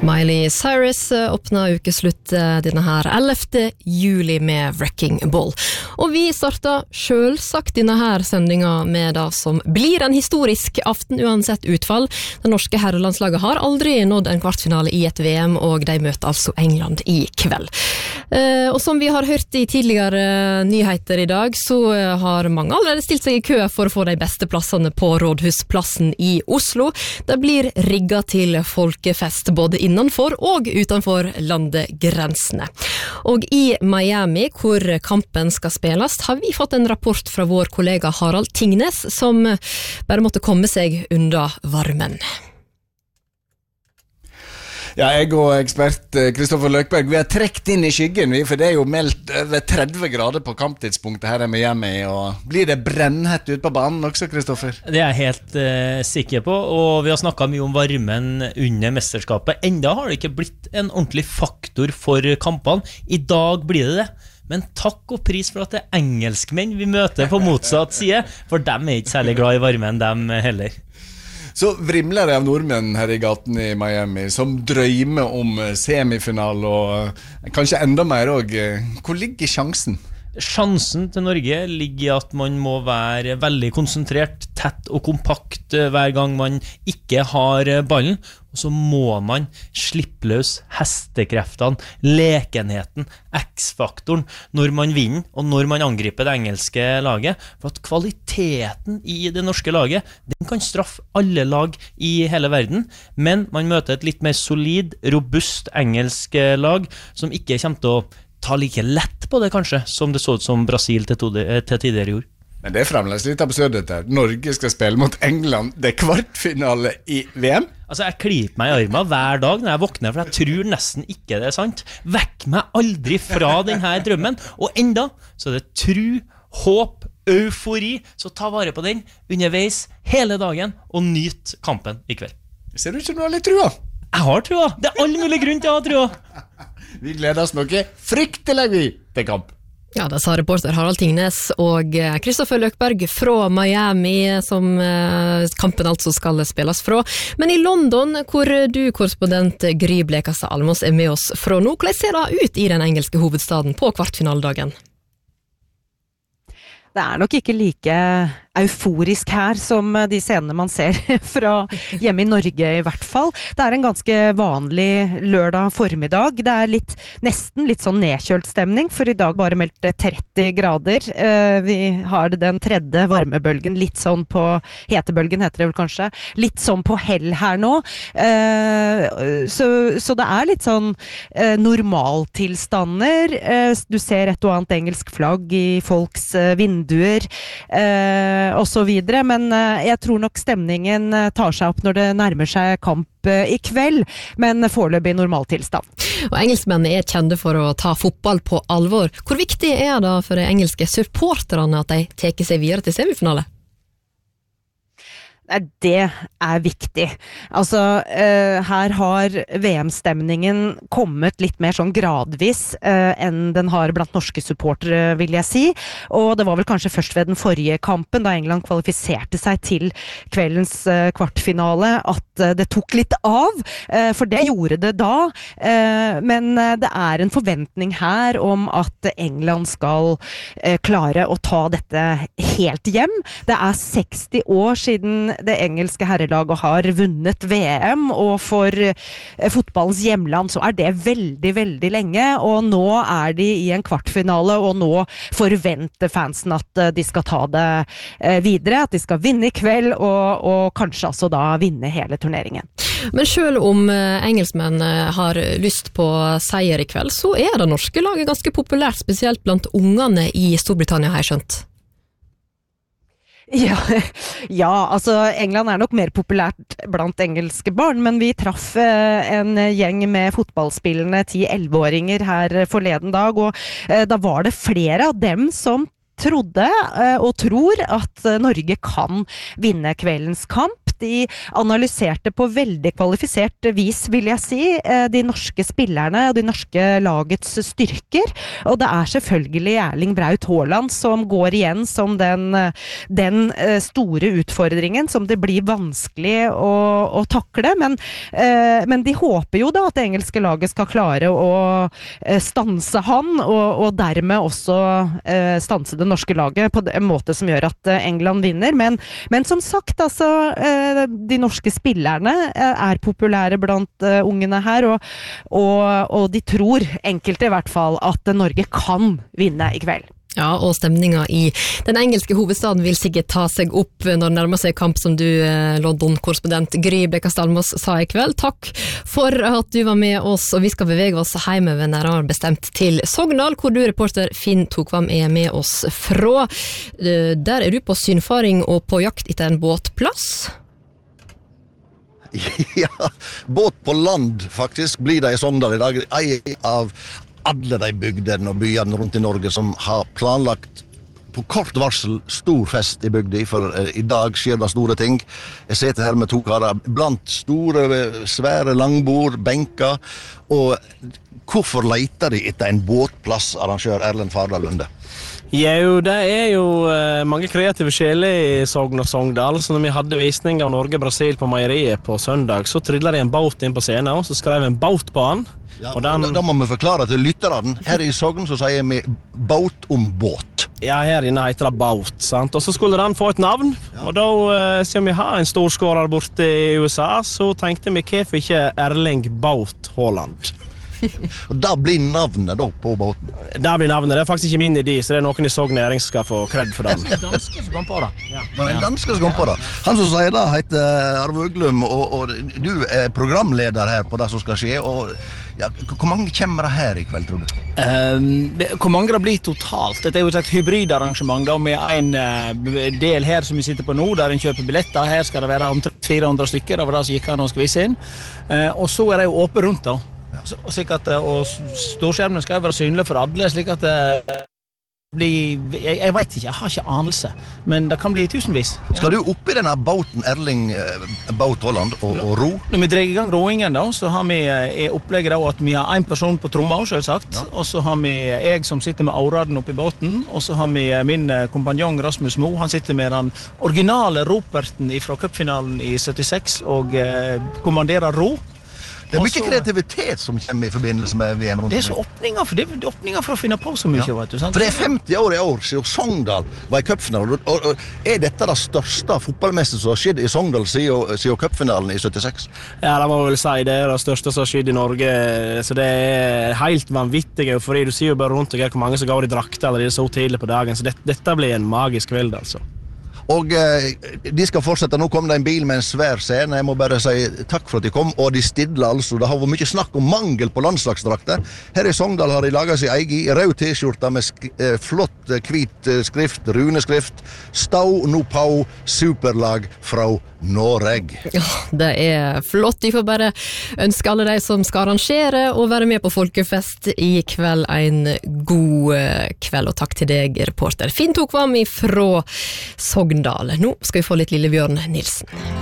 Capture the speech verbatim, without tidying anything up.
Miley Cyrus åpna ukeslutt denne her ellevte juli med Wrecking Ball. Og vi starta selvsagt denne her sendinga med det som blir en historisk aften uansett utfall. Det norske herrelandslaget har aldri nådd en kvartfinale i et V M, og de møter altså England i kveld. Eh, og som vi har hørt i tidligere nyheter i dag, så har mange allerede stilt seg i kø for å få de beste plassene på Rådhusplassen i Oslo. Det blir rigget til folkefest både innenfor og utenfor landegrensene. Og i Miami, hvor kampen skal spilles, har vi fått en rapport fra vår kollega Harald Tingnes, som bare måtte komme seg unna varmen. Ja, jeg og ekspert Kristoffer Løkberg, vi har trekt inn i skyggen, vi, for det er jo meldt over tretti grader på kamptidspunktet her i Miami, og blir det brennhett ut på banen også, Kristoffer? Det er jeg helt uh, sikker på, og vi har snakket mye om varmen under mesterskapet. Enda har det ikke blitt en ordentlig faktor for kampene. I dag blir det det. Men takk og pris for at det er engelskmenn vi møter på motsatt side, for dem er ikke særlig glad i varmen, dem heller. Så vrimler det av nordmenn her i gaten i Miami som drømmer om semifinal og kanskje enda mer også. Hvor ligger sjansen? Sjansen til Norge ligger i at man må være veldig konsentrert, tett og kompakt hver gang man ikke har ballen, og så må man slippe løs hestekreftene, lekenheten, X-faktoren når man vinner og når man angriper det engelske laget, for at kvaliteten i det norske laget, den kan straffe alle lag i hele verden, men man møter et litt mer solid, robust engelsk lag som ikke kommer til å ta like lett på det kanskje, som det så ut som Brasil til, tode, til tidligere gjorde. Men det er fremdeles litt absurd dette. Norge skal spille mot England. Det er kvartfinale i V M. Altså, jeg kliper meg i armen hver dag når jeg våkner, for jeg tror nesten ikke det er sant. Vekk meg aldri fra denne drømmen. Og enda så er det tro, håp, eufori. Så ta vare på den underveis hele dagen og nyt kampen i kveld. Ser du ikke du har litt trua? Jeg har trua. Det er all mulig grunn til å ha trua. Vi gleder oss noe fryktelig vi til kamp. Ja, det sa reporter Harald Tingnes og Kristoffer Løkberg fra Miami, som kampen altså skal spilles fra. Men i London, hvor du, korrespondent Gry Blekastad Almås, er med oss fra nå, hvordan ser det ut i den engelske hovedstaden på kvartfinaldagen? Det er nok ikke like euforisk her som de scenene man ser fra hjemme i Norge i hvert fall. Det er en ganske vanlig lørdag formiddag. Det er litt, nesten litt sånn nedkjølt stemning, for i dag bare meldt tretti grader. Vi har den tredje varmebølgen, litt sånn på, hetebølgen heter det vel kanskje, litt sånn på hell her nå. Så, så det er litt sånn normaltilstander. Du ser et og annet engelsk flagg i folks vinduer, og så videre, men jeg tror nok stemningen tar seg opp når det nærmer seg kamp i kveld, men foreløpig normaltilstand. Og engelskmennene er kjente for å ta fotball på alvor. Hvor viktig er det for de engelske supporterne at de teker seg videre til semifinale? Det er viktig. Altså, uh, her har V M-stemningen kommet litt mer sånn gradvis uh, enn den har blant norske supportere, vil jeg si. Og det var vel kanskje først ved den forrige kampen, da England kvalifiserte seg til kveldens uh, kvartfinale, at uh, det tok litt av, uh, for det gjorde det da. Uh, men uh, det er en forventning her om at England skal uh, klare å ta dette helt hjem. Det er seksti år siden det engelske herrelaget har vunnet V M, og for eh, fotballens hjemland så er det veldig, veldig lenge, og nå er de i en kvartfinale, og nå forventer fansen at eh, de skal ta det eh, videre, at de skal vinne i kveld, og, og kanskje altså da vinne hele turneringen. Men selv om eh, engelskmenn eh, har lyst på seier i kveld, så er det norske laget ganske populært, spesielt blant ungene i Storbritannia, har jeg skjønt. Ja, ja, altså England er nok mer populært blant engelske barn, men vi traff eh, en gjeng med fotballspillende ti-elleve-åringer her forleden dag, og eh, da var det flere av dem som trodde eh, og tror at Norge kan vinne kveldens kamp. de analyserte på veldig kvalifisert vis, vil jeg si, de norske spillerne og de norske lagets styrker. Og det er selvfølgelig Erling Braut Haaland som går igjen som den, den store utfordringen som det blir vanskelig å, å takle. Men, men de håper jo da at det engelske laget skal klare å stanse han, og, og dermed også stanse det norske laget på en måte som gjør at England vinner. Men, men som sagt, altså, de norske spillerne er populære blant ungene her, og, og, og de tror, enkelte i hvert fall, at Norge kan vinne i kveld. Ja, og stemninga i den engelske hovedstaden vil sikkert ta seg opp når det nærmer seg kamp, som du, London-korrespondent Gry Blekastad Almås, sa i kveld. Takk for at du var med oss, og vi skal bevege oss hjemover nærmere bestemt til Sogndal, hvor du, reporter Finn Tokvam, er med oss fra. Der er du på synfaring og på jakt etter en båtplass. Ja, båt på land faktisk blir det i Sogndal i dag. Ei av alle de bygdene og byene rundt i Norge som har planlagt på kort varsel stor fest i bygda, for eh, i dag skjer det store ting. Jeg sitter her med to karer blant store, svære langbord, benker, og hvorfor leter de etter en båtplass, arrangør Erlend Fardal Lunde? Jo, det er jo uh, mange kreative sjeler i Sogn og Sogndal, så når vi hadde visning av Norge-Brasil på meieriet på søndag, så tryllet de en båt inn på scenen, og så skrev en båt på han. Ja, og den... da, da må vi forklare til lytterne. Her i Sogn så sier vi båt om båt. Ja, her inne heter det båt, sant? Og så skulle den få et navn, ja. Og da, uh, siden vi har en storskårer borte i U S A, så tenkte vi hvorfor ikke Erling Braut Haaland. Og da blir navnet da på båten? Da blir navnet, det er faktisk ikke min idé, så det er noen i Sogn Næring som skal få kred for den. Det er en danske som kom på det. Ja. Men en danske som kom på det. Han som sier det heter Arve Uglum, og, og du er programleder her på det som skal skje, og ja, hvor mange kommer det her i kveld, tror du? Um, det, hvor mange det blir totalt? Dette er jo et hybridarrangement da, med en uh, del her som vi sitter på nå, der en kjøper billetter. Her skal det være omtrent fire hundre stykker, det var det som gikk an å skvise inn. Uh, og så er det jo åpent rundt da. Så, at, og storskjermen skal være synlig for alle, slik at det blir, jeg, jeg vet ikke, jeg har ikke anelse, men det kan bli tusenvis. Skal du opp i denne båten, Erling Braut Haaland, og, og ro? Når vi drar i gang roingen da, så har vi i opplegget da, at vi har en person på tromma, selvsagt, ja. Og så har vi jeg som sitter med auraden oppe i båten, og så har vi min kompanjong Rasmus Mo, han sitter med den originale roperten fra cupfinalen i syttiseks, og eh, kommanderer ro. Det er mye Også, kreativitet som kommer i forbindelse med V M rundt. Det er så åpninger for, det er åpninger for å finne på så mye, ja. Vet du, sant? For det er femti år i år siden Sogndal var i cupfinalen, og, og, og er dette det største fotballmestet som har skjedd i Sogndal siden, siden cupfinalen i syttiseks? Ja, det må vel si det er det største som har skjedd i Norge, så det er helt vanvittig, fordi du sier jo bare rundt deg hvor mange som går i drakter allerede så tidlig på dagen, så det, dette blir en magisk kveld, altså. Og eh, de skal fortsette. Nå kom det en bil med en svær scene. Jeg må bare si takk for at de kom, og de stidler altså. Det har vært mye snakk om mangel på landslagsdrakter. Her i Sogndal har de laget sin egen rød t-skjorte med sk eh, flott hvit eh, skrift, runeskrift. Stau no pau, superlag fra Noreg. Ja, det er flott. Vi får bare ønske alle de som skal arrangere og være med på folkefest i kveld en god kveld, og takk til deg, reporter Finn Tokvam fra Sogndal. Nå skal vi få litt Lillebjørn Nilsen.